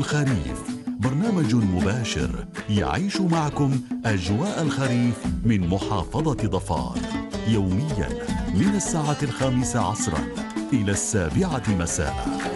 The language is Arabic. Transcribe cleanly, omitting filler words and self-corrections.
الخريف، برنامج مباشر يعيش معكم أجواء الخريف من محافظة ظفار، يوميا من الساعة 5 عصرا إلى 7 مساء.